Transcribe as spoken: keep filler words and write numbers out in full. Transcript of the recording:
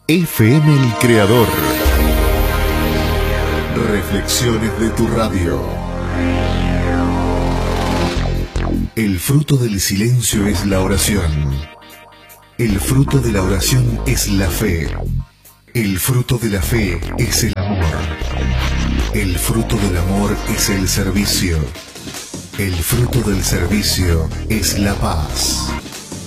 F M El Creador. Reflexiones de tu radio. El fruto del silencio es la oración. El fruto de la oración es la fe. El fruto de la fe es el amor. El fruto del amor es el servicio. El fruto del servicio es la paz.